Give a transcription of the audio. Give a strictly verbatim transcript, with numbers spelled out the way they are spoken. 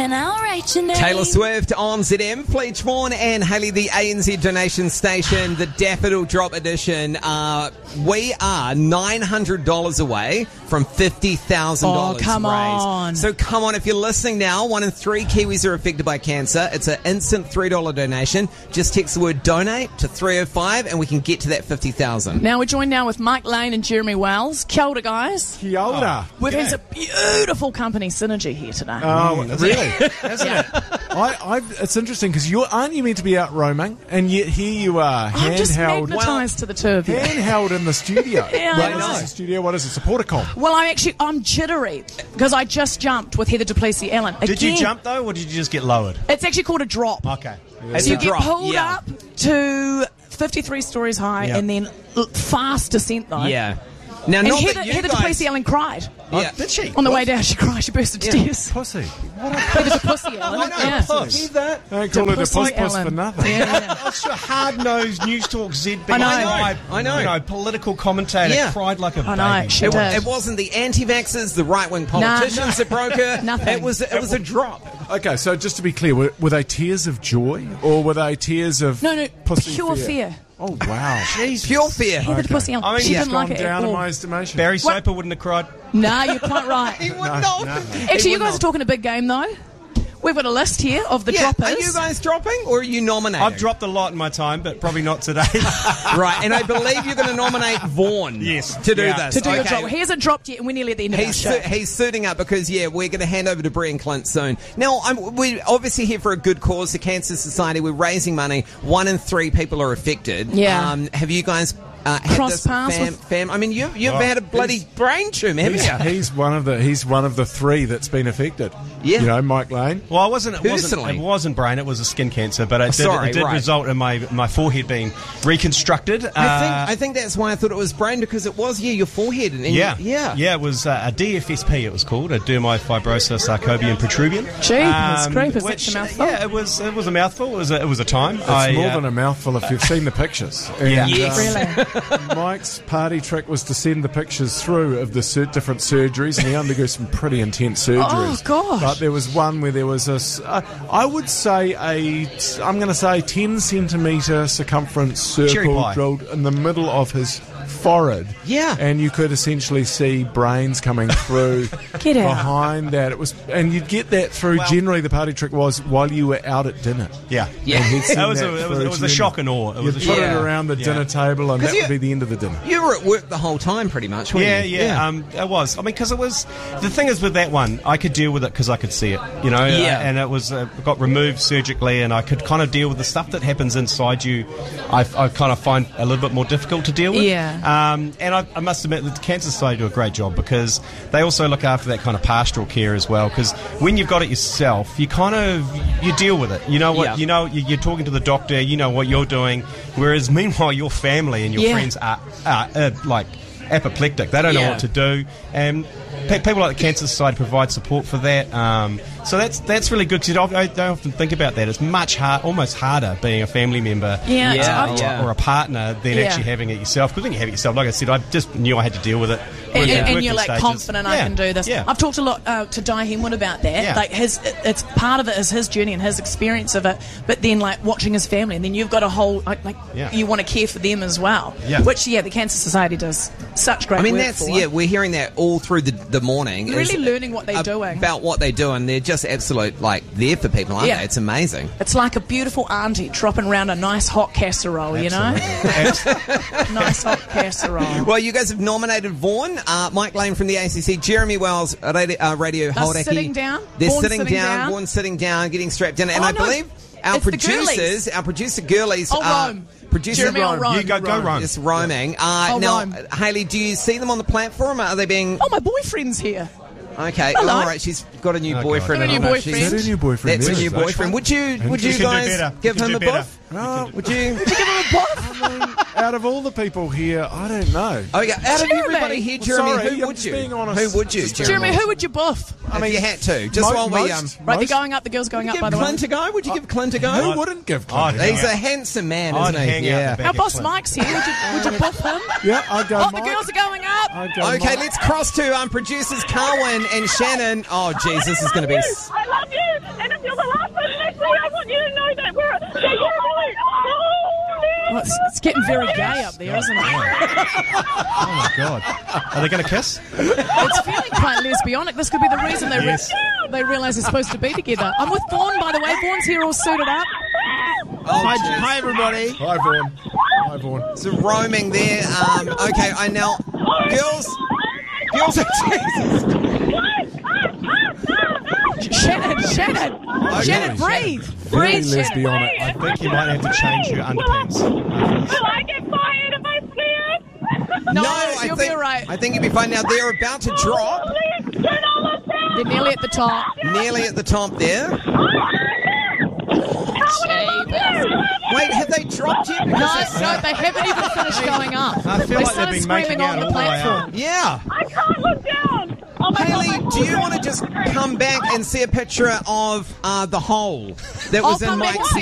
N R H and A. Taylor Swift on Z M, Fleetch Vaughan and Hayley, the A N Z donation station, the Daffodil Drop Edition. Uh, we are nine hundred dollars away from fifty thousand dollars Oh, come raised. on. So come on, if you're listening now, one in three Kiwis are affected by cancer. It's an instant three dollars donation. Just text the word donate to three oh five and we can get to that fifty thousand. Now we're joined now with Mike Lane and Jeremy Wells. Kia ora, guys. Kia ora. We've had a beautiful company synergy here today. Oh, Mm, really? Isn't Yeah. it? I, I've, it's interesting because you aren't you meant to be out roaming, and yet here you are, I'm just handheld, magnetised to the two of you. handheld in the studio. Yeah, I What know. is the studio? What is it? It's a portico. Well, I'm actually I'm jittery because I just jumped with Heather Duplessis Allen. Did you Again, jump though, or did you just get lowered? It's actually called a drop. Okay. It's So you a get drop, pulled yeah. up to fifty-three stories high Yeah. and then l- fast descent though. Yeah. Now, And not Heather, that you Heather guys... Duplessis Allen cried. Yeah. Did she? On the way down, she cried. She burst into tears. Pussy. Heather Duplessis Allen. no, yeah. Puss. Don't call it a puss Duplessis puss for Allen. nothing. Yeah, yeah. I saw hard-nosed News Talk Z B. I know. I, I know. You know, political commentator Yeah. cried like a I know, baby. she It, did. it wasn't the anti-vaxxers, the right-wing politicians that broke her. Nothing. It was it was a drop. Okay, so just to be clear, were, were they tears of joy or were they tears of No, no, pussy pure fear? fear. Oh wow! Pure fear. Heather Duplessis Allen. I mean, she he's didn't like Gone it down at in all. my estimation. Barry What? Soper wouldn't have cried. Nah, you're quite right. He would not. Actually, you guys are talking a big game though. We've got a list here of the Yeah, droppers. are you guys dropping or are you nominating? I've dropped a lot in my time, but probably not today. Right, and I believe you're going to nominate Vaughan Yes. to do Yeah. this. to do your Okay. drop. He hasn't dropped yet, and we're nearly at the end of our He's, show. su- he's suiting up because, yeah, we're going to hand over to Brian Clint soon. Now, I'm, we're obviously here for a good cause, the Cancer Society. We're raising money. One in three people are affected. Yeah. Um, have you guys uh, had Cross this paths fam, with- fam? I mean, you've, you've Oh, had a bloody he's- brain tumour, haven't He's, you? he's one of the he's one of the three that's been affected. Yeah. You know, Mike Lane. Well, I wasn't. It wasn't. Personally. It wasn't brain. It was a skin cancer, but it did, Sorry, it did right. result in my my forehead being reconstructed. I think Uh, I think that's why I thought it was brain, because it was, yeah, your forehead. And, and yeah, you- yeah. yeah. It was uh, a D F S P. It was called a dermofibrosis sarcobian protrubian. Jeepers creepers, which, that's a mouthful. Yeah, it was. It was a mouthful. It was a, it was a time. It's I, more uh, than a mouthful if you've seen the pictures. And, Yeah. Yes. um, Mike's party trick was to send the pictures through of the sur- different surgeries, and he undergoes some pretty intense surgeries. Oh, gosh. But there was one where there was a, s- uh, I would say a, t- I'm going to say ten centimetre circumference Cherry circle pie. drilled in the middle of his forehead. Yeah. And you could essentially see brains coming through Get out. behind that. It was, and you'd get that through. Well- Generally, the party trick was while you were out at dinner. Yeah, Yeah. And he'd send That was that a, it was, through it was to a them. shock and awe. It You'd was put a it shock. around the Yeah. dinner table, and 'Cause that you- would be the end of the dinner. You were at work the whole time, pretty much, weren't Yeah, you? yeah, um, it was. I mean, because it was the thing is with that one, I could deal with it because I could see it, you know. Yeah. uh, and it was uh, got removed surgically, and I could kind of deal with the stuff that happens inside you. I, I kind of find a little bit more difficult to deal with. Yeah. Um, and I, I must admit, the Cancer Society do a great job because they also look after that kind of pastoral care as well. Because when you've got it yourself, you kind of you deal with it. You know what? Yeah. You know you- you're talking to the doctor. You know what you're doing. Whereas meanwhile, your family and your Yeah. friends are, are uh, like apoplectic. They don't know Yeah. what to do, and pe- people like the Cancer Society provide support for that. Um, so that's that's really good because I don't often think about that. It's much hard, almost harder being a family member Yeah, Yeah, it's- or, I've- yeah. or a partner than Yeah. actually having it yourself. Because when you have it yourself, like I said, I just knew I had to deal with it. And, Really and- and working you're like stages. confident I Yeah, can do this. Yeah. I've talked a lot uh, to Di Henwood about that. Yeah. Like his, it- it's part of it is his journey and his experience of it. But then like watching his family, and then you've got a whole like, like Yeah. you want to care for them as well. Yeah. Which yeah, the Cancer Society does such great I mean, work that's, for. yeah, we're hearing that all through the, the morning. You're is really learning what they're ab- doing. About what they do, and they're just absolute, like, there for people, aren't Yeah. they? It's amazing. It's like a beautiful auntie dropping around a nice hot casserole, you know? Nice hot casserole. Well, you guys have nominated Vaughan, uh, Mike Lane from the A C C, Jeremy Wells, uh, Radio, uh, Radio Hauraki. sitting down. They're Vaughan sitting, sitting down, down. Vaughan sitting down, getting strapped in. And Oh, I no. believe our It's the producers, girlies. our producer girlies, Oh, are roam. producer Jeremy will roam. roam. You go, go, Rome. Just roaming. Uh, Oh, now, roam. Hayley, do you see them on the platform? Are they being Oh, my boyfriend's here. okay? Hello. All right, she's got a new Oh, boyfriend. God. and Got a I new know she's- boyfriend. Is that her new boyfriend? That's her Yes. new boyfriend. Would you? Would you You can do guys better. give You can him a do better. buff? Oh, Would you? Would you give him a buff? out of all the people here, I don't know. Okay, out of Jeremy. everybody here, Well, Jeremy, sorry, who I'm would just you? being honest. Who would you, Just Jeremy? Jeremy, who would you buff? I mean, if you had to, just Mo- while we most- um. Right, most- they're going up, the girl's going Would up, you by give the way. Clint a go? Would you give Clint a go? Who wouldn't give I'd Clint? He's a handsome man, I'd isn't he? hang out Yeah. the back Our at boss Clint. Mike's here. Would you, would you buff him? Yeah, I'd go Oh, the Mike. girls are going up. I'd go Okay, Mike. let's cross to um, producers Carwin and Shannon. Oh, jeez, this is going to be. I love you, It's, it's getting very gay up there, isn't it? Oh my God! Are they going to kiss? It's feeling quite lesbianic. This could be the reason they re- Yes. they realise they're supposed to be together. I'm with Vaughan, by the way. Vaughan's here all suited up. hi, Hi, everybody. Hi, Vaughan. Hi, Vaughan. So roaming there. Um, okay, I now girls, girls. Shannon, Shannon, Shannon, breathe, Very breathe, Shannon. lesbianic. I think you might have to change your underpants. Will I get fired if I see it? No, I you'll think, be all right. I think you'll be fine. Now they're about to drop, Please turn all this down. They're nearly at the top. nearly at the top there. Wait, have they dropped yet? No, Because no, they haven't even finished going up. I feel they like started they've been screaming making on out the all the way platform. up. yeah. I can't look down. Oh my Haley, God, do you want to just come back and see a picture of uh, the hole that I'll was in come back Mike's and see